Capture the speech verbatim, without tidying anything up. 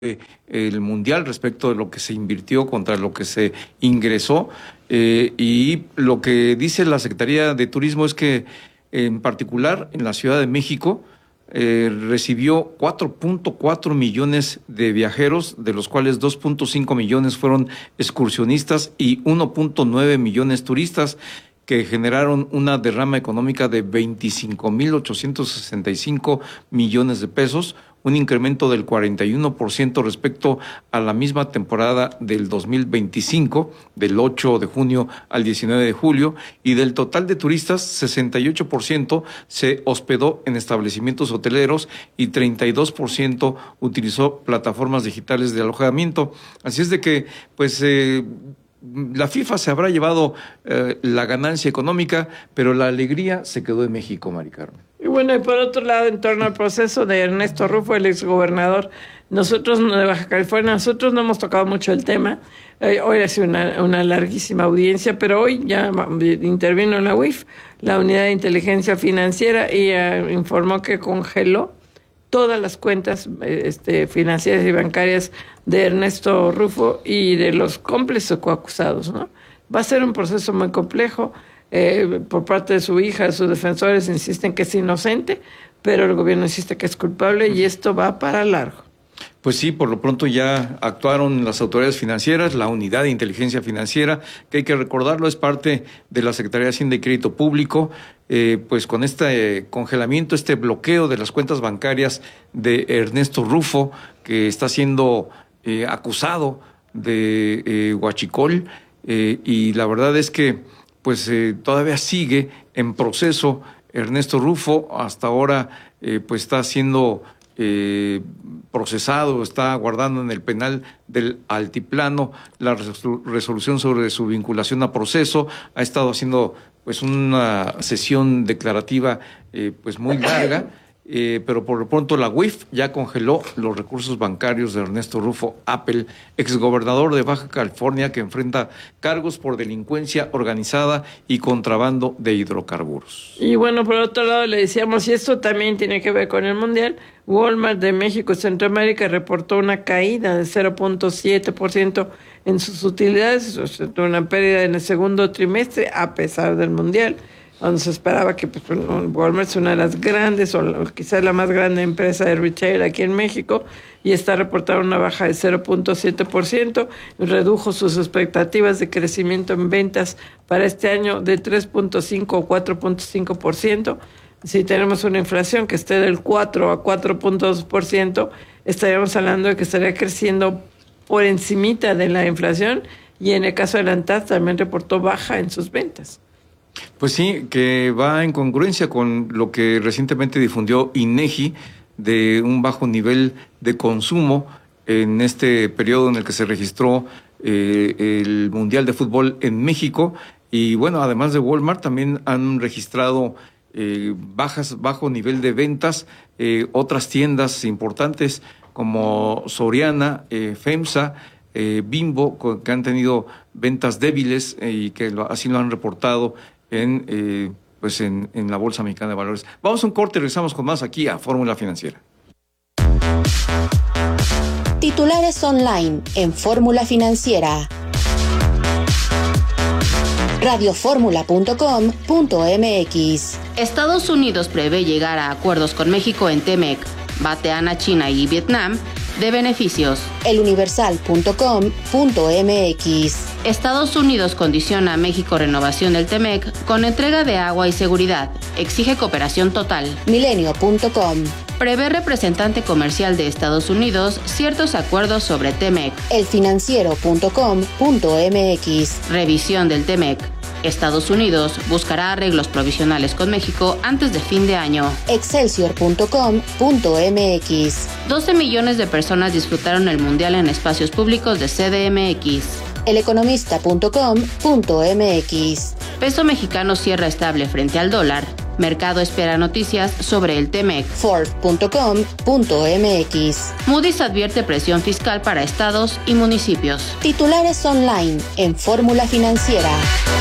el Mundial respecto de lo que se invirtió contra lo que se ingresó, eh, y lo que dice la Secretaría de Turismo es que en particular en la Ciudad de México eh, recibió cuatro punto cuatro millones de viajeros, de los cuales dos punto cinco millones fueron excursionistas y uno punto nueve millones turistas, que generaron una derrama económica de veinticinco mil ochocientos sesenta y cinco millones de pesos, un incremento del cuarenta y uno por ciento respecto a la misma temporada del dos mil veinticinco, del ocho de junio al diecinueve de julio, y del total de turistas, sesenta y ocho por ciento se hospedó en establecimientos hoteleros y treinta y dos por ciento utilizó plataformas digitales de alojamiento. Así es de que, pues, eh, la FIFA se habrá llevado eh, la ganancia económica, pero la alegría se quedó en México, Mari Carmen. Y bueno, y por otro lado, en torno al proceso de Ernesto Rufo, el exgobernador, nosotros de Baja California, nosotros no hemos tocado mucho el tema. Eh, hoy ha sido una, una larguísima audiencia, pero hoy ya intervino la U I F, la Unidad de Inteligencia Financiera, y eh, informó que congeló todas las cuentas este, financieras y bancarias de Ernesto Rufo y de los cómplices coacusados, ¿no? Va a ser un proceso muy complejo. Eh, por parte de su hija, sus defensores insisten que es inocente, pero el gobierno insiste que es culpable y esto va para largo. Pues sí, por lo pronto ya actuaron las autoridades financieras, la Unidad de Inteligencia Financiera, que hay que recordarlo, es parte de la Secretaría de Hacienda y Crédito Público, eh, pues con este eh, congelamiento, este bloqueo de las cuentas bancarias de Ernesto Rufo, que está siendo eh, acusado de eh, huachicol, eh, y la verdad es que pues eh, todavía sigue en proceso Ernesto Rufo, hasta ahora eh, pues está siendo Eh, procesado, está aguardando en el penal del Altiplano la resolución sobre su vinculación a proceso. Ha estado haciendo pues una sesión declarativa eh, pues muy larga, eh, pero por lo pronto la U I F ya congeló los recursos bancarios de Ernesto Rufo Appel, exgobernador de Baja California, que enfrenta cargos por delincuencia organizada y contrabando de hidrocarburos. Y bueno, por otro lado le decíamos, y esto también tiene que ver con el Mundial, Walmart de México y Centroamérica reportó una caída de cero punto siete por ciento en sus utilidades, una pérdida en el segundo trimestre a pesar del Mundial, donde se esperaba que pues, Walmart es una de las grandes, o quizás la más grande empresa de retail aquí en México, y está reportando una baja de cero punto siete por ciento, redujo sus expectativas de crecimiento en ventas para este año de tres punto cinco o cuatro punto cinco por ciento. Si tenemos una inflación que esté del cuatro a cuatro punto dos por ciento, estaríamos hablando de que estaría creciendo por encimita de la inflación, y en el caso de la ANTAD también reportó baja en sus ventas. Pues sí, que va en congruencia con lo que recientemente difundió INEGI de un bajo nivel de consumo en este periodo en el que se registró eh, el Mundial de Fútbol en México. Y bueno, además de Walmart, también han registrado eh, bajas, bajo nivel de ventas eh, otras tiendas importantes como Soriana, eh, FEMSA, eh, Bimbo, que han tenido ventas débiles eh, y que lo, así lo han reportado en eh, pues en, en la Bolsa Mexicana de Valores. Vamos a un corte y regresamos con más aquí a Fórmula Financiera. Titulares online en Fórmula Financiera. radio fórmula punto com punto m x. Estados Unidos prevé llegar a acuerdos con México en TEMEC, batean a China y Vietnam de beneficios. el universal punto com punto m x. Estados Unidos condiciona a México renovación del TEMEC con entrega de agua y seguridad. Exige cooperación total. milenio punto com. Prevé representante comercial de Estados Unidos ciertos acuerdos sobre TEMEC. el financiero punto com punto m x. Revisión del TEMEC. Estados Unidos buscará arreglos provisionales con México antes de fin de año. excelsior punto com punto m x. doce millones de personas disfrutaron el Mundial en espacios públicos de C D M X. el economista punto com punto m x. Peso mexicano cierra estable frente al dólar. Mercado espera noticias sobre el TEMEC. Ford punto com punto m x. Moody's advierte presión fiscal para estados y municipios. Titulares online en Fórmula Financiera.